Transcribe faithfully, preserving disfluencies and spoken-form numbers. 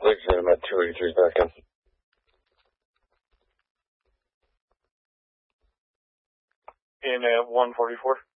Exit, I'm at two eighty-three back in. In at one forty-four.